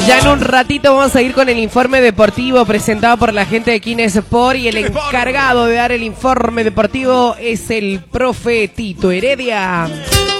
Ya en un ratito vamos a ir con el informe deportivo presentado por la gente de Kines Sport y el encargado de dar el informe deportivo es el profe Tito Heredia.